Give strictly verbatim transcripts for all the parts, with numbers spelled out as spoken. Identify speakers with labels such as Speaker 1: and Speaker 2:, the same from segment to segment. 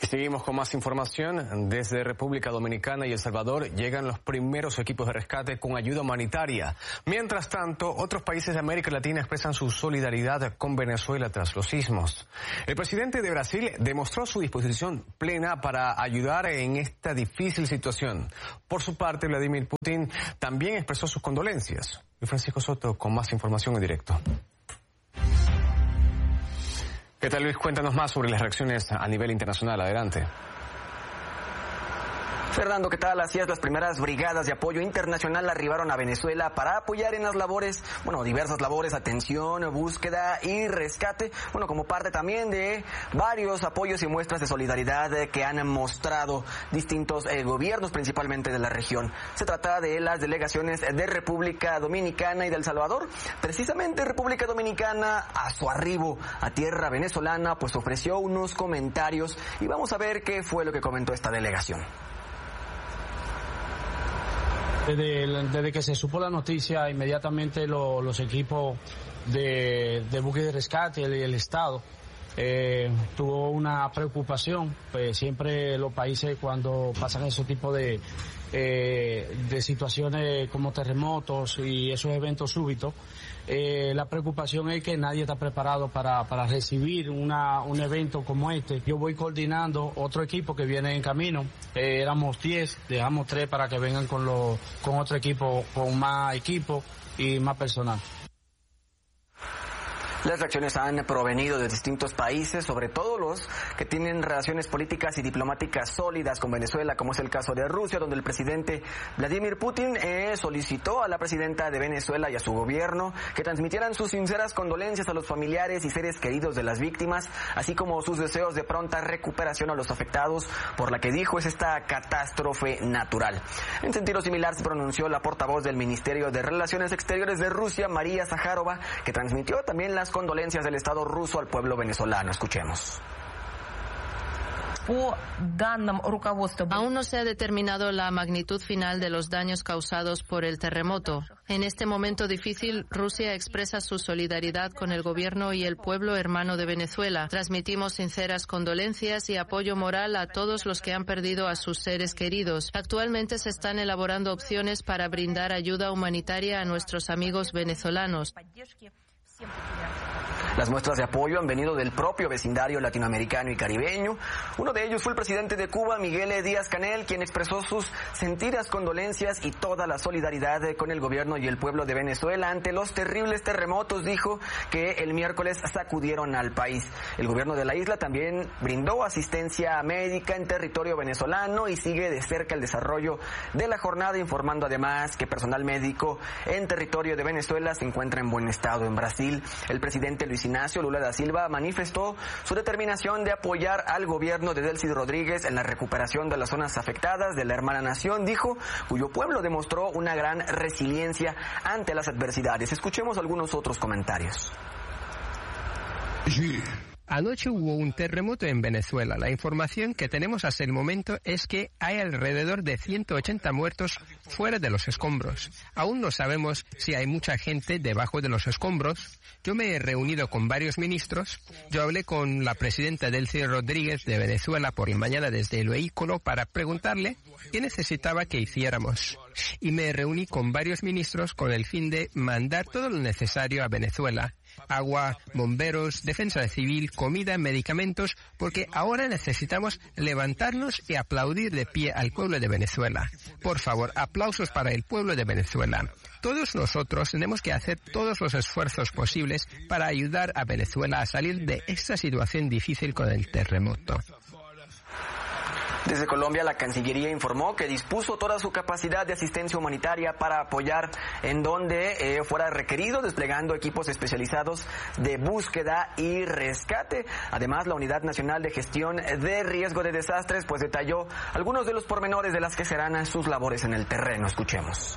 Speaker 1: Seguimos con más información. Desde República Dominicana y El Salvador llegan los primeros equipos de rescate con ayuda humanitaria. Mientras tanto, otros países de América Latina expresan su solidaridad con Venezuela tras los sismos. El presidente de Brasil demostró su disposición plena para ayudar en esta difícil situación. Por su parte, Vladimir Putin también expresó sus condolencias. Y Francisco Soto con más información en directo. ¿Qué tal, Luis? Cuéntanos más sobre las reacciones a nivel internacional. Adelante.
Speaker 2: Fernando, ¿qué tal? Así es, las primeras brigadas de apoyo internacional arribaron a Venezuela para apoyar en las labores, bueno, diversas labores, atención, búsqueda y rescate, bueno, como parte también de varios apoyos y muestras de solidaridad que han mostrado distintos eh, gobiernos, principalmente de la región. Se trata de las delegaciones de República Dominicana y de El Salvador. Precisamente República Dominicana, a su arribo a tierra venezolana, pues ofreció unos comentarios y vamos a ver qué fue lo que comentó esta delegación.
Speaker 3: Desde, desde que se supo la noticia, inmediatamente lo, los equipos de, de búsqueda y rescate y el, el Estado eh, tuvo una preocupación. Pues siempre los países, cuando pasan ese tipo de, eh, de situaciones como terremotos y esos eventos súbitos, Eh, la preocupación es que nadie está preparado para, para recibir una, un evento como este. Yo voy coordinando otro equipo que viene en camino. Eh, éramos diez, dejamos tres para que vengan con, lo, con otro equipo, con más equipo y más personal.
Speaker 2: Las reacciones han provenido de distintos países, sobre todo los que tienen relaciones políticas y diplomáticas sólidas con Venezuela, como es el caso de Rusia, donde el presidente Vladimir Putin eh, solicitó a la presidenta de Venezuela y a su gobierno que transmitieran sus sinceras condolencias a los familiares y seres queridos de las víctimas, así como sus deseos de pronta recuperación a los afectados por la que dijo es esta catástrofe natural. En sentido similar se pronunció la portavoz del Ministerio de Relaciones Exteriores de Rusia, María Zaharova, que transmitió también las condolencias del Estado ruso al pueblo venezolano. Escuchemos.
Speaker 4: Aún no se ha determinado la magnitud final de los daños causados por el terremoto. En este momento difícil, Rusia expresa su solidaridad con el gobierno y el pueblo hermano de Venezuela. Transmitimos sinceras condolencias y apoyo moral a todos los que han perdido a sus seres queridos. Actualmente se están elaborando opciones para brindar ayuda humanitaria a nuestros amigos venezolanos.
Speaker 2: Las muestras de apoyo han venido del propio vecindario latinoamericano y caribeño. Uno de ellos fue el presidente de Cuba, Miguel Díaz-Canel, quien expresó sus sentidas condolencias y toda la solidaridad con el gobierno y el pueblo de Venezuela ante los terribles terremotos. Dijo que el miércoles sacudieron al país. El gobierno de la isla también brindó asistencia médica en territorio venezolano y sigue de cerca el desarrollo de la jornada, informando además que personal médico en territorio de Venezuela se encuentra en buen estado. En Brasil, el presidente Luis Ignacio Lula da Silva manifestó su determinación de apoyar al gobierno de Delcy Rodríguez en la recuperación de las zonas afectadas de la hermana nación, dijo, cuyo pueblo demostró una gran resiliencia ante las adversidades. Escuchemos algunos otros comentarios.
Speaker 5: Sí. Anoche hubo un terremoto en Venezuela. La información que tenemos hasta el momento es que hay alrededor de ciento ochenta muertos fuera de los escombros. Aún no sabemos si hay mucha gente debajo de los escombros. Yo me he reunido con varios ministros. Yo hablé con la presidenta Delcy Rodríguez de Venezuela por la mañana desde el vehículo para preguntarle qué necesitaba que hiciéramos. Y me reuní con varios ministros con el fin de mandar todo lo necesario a Venezuela. Agua, bomberos, defensa civil, comida, medicamentos, porque ahora necesitamos levantarnos y aplaudir de pie al pueblo de Venezuela. Por favor, aplausos para el pueblo de Venezuela. Todos nosotros tenemos que hacer todos los esfuerzos posibles para ayudar a Venezuela a salir de esta situación difícil con el terremoto.
Speaker 2: Desde Colombia, la Cancillería informó que dispuso toda su capacidad de asistencia humanitaria para apoyar en donde eh, fuera requerido, desplegando equipos especializados de búsqueda y rescate. Además, la Unidad Nacional de Gestión de Riesgo de Desastres pues detalló algunos de los pormenores de las que serán sus labores en el terreno. Escuchemos.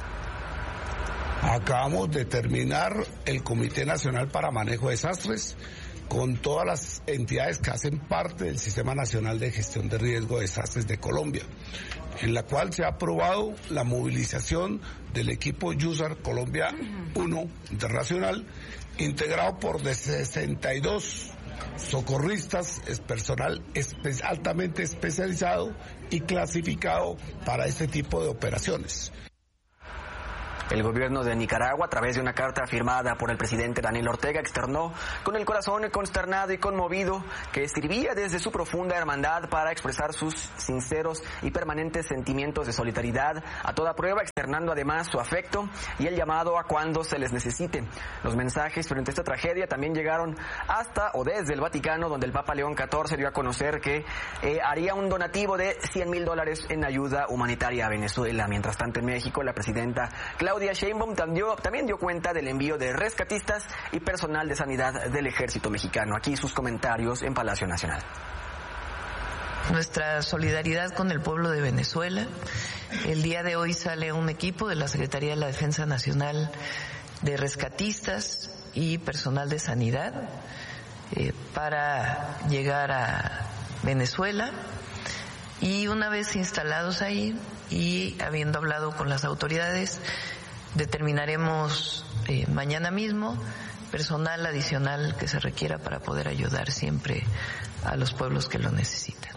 Speaker 6: Acabamos de terminar el Comité Nacional para Manejo de Desastres con todas las entidades que hacen parte del Sistema Nacional de Gestión de Riesgo de Desastres de Colombia, en la cual se ha aprobado la movilización del equipo Yusar Colombia uno Internacional, integrado por de sesenta y dos socorristas, es personal espe- altamente especializado y clasificado para este tipo de operaciones.
Speaker 2: El gobierno de Nicaragua, a través de una carta firmada por el presidente Daniel Ortega, externó con el corazón consternado y conmovido que sirvía desde su profunda hermandad para expresar sus sinceros y permanentes sentimientos de solidaridad a toda prueba, externando además su afecto y el llamado a cuando se les necesite. Los mensajes frente a esta tragedia también llegaron hasta o desde el Vaticano, donde el Papa León catorce dio a conocer que eh, haría un donativo de cien mil dólares en ayuda humanitaria a Venezuela. Mientras tanto, en México, la presidenta Claudia Claudia Sheinbaum también dio cuenta del envío de rescatistas y personal de sanidad del ejército mexicano. Aquí sus comentarios en Palacio Nacional.
Speaker 7: Nuestra solidaridad con el pueblo de Venezuela. El día de hoy sale un equipo de la Secretaría de la Defensa Nacional de rescatistas y personal de sanidad eh, para llegar a Venezuela, y una vez instalados ahí y habiendo hablado con las autoridades, determinaremos eh, mañana mismo personal adicional que se requiera para poder ayudar siempre a los pueblos que lo necesitan.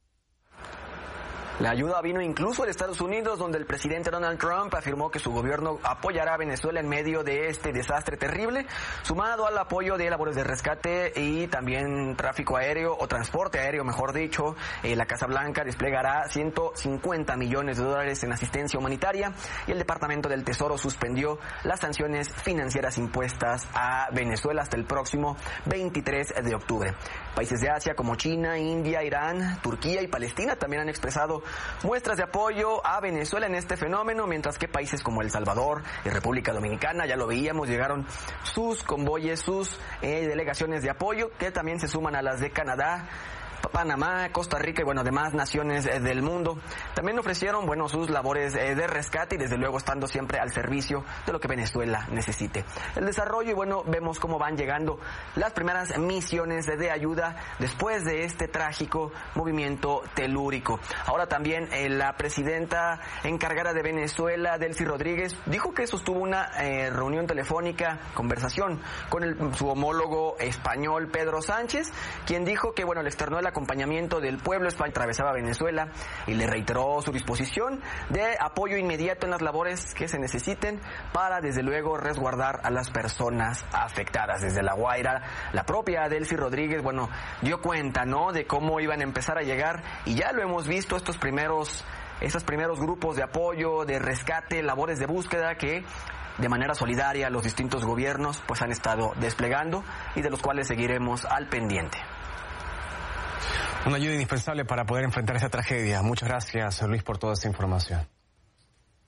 Speaker 2: La ayuda vino incluso de Estados Unidos, donde el presidente Donald Trump afirmó que su gobierno apoyará a Venezuela en medio de este desastre terrible, sumado al apoyo de labores de rescate y también tráfico aéreo o transporte aéreo, mejor dicho. Eh, la Casa Blanca desplegará ciento cincuenta millones de dólares en asistencia humanitaria y el Departamento del Tesoro suspendió las sanciones financieras impuestas a Venezuela hasta el próximo veintitrés de octubre. Países de Asia como China, India, Irán, Turquía y Palestina también han expresado muestras de apoyo a Venezuela en este fenómeno, mientras que países como El Salvador y República Dominicana, ya lo veíamos, llegaron sus convoyes, sus eh, delegaciones de apoyo, que también se suman a las de Canadá, Panamá, Costa Rica y bueno, demás naciones eh, del mundo. También ofrecieron, bueno, sus labores eh, de rescate y desde luego estando siempre al servicio de lo que Venezuela necesite. El desarrollo y bueno, vemos cómo van llegando las primeras misiones de, de ayuda después de este trágico movimiento telúrico. Ahora también eh, la presidenta encargada de Venezuela, Delcy Rodríguez, dijo que sostuvo una eh, reunión telefónica, conversación con el, su homólogo español Pedro Sánchez, quien dijo que bueno, le externó el acompañamiento del pueblo español que atravesaba Venezuela y le reiteró su disposición de apoyo inmediato en las labores que se necesiten para desde luego resguardar a las personas afectadas. Desde La Guaira, la propia Delcy Rodríguez, bueno, dio cuenta, ¿no?, de cómo iban a empezar a llegar y ya lo hemos visto, estos primeros, estos primeros grupos de apoyo, de rescate, labores de búsqueda que de manera solidaria los distintos gobiernos pues han estado desplegando y de los cuales seguiremos al pendiente.
Speaker 1: Una ayuda indispensable para poder enfrentar esta tragedia. Muchas gracias, Luis, por toda esta información.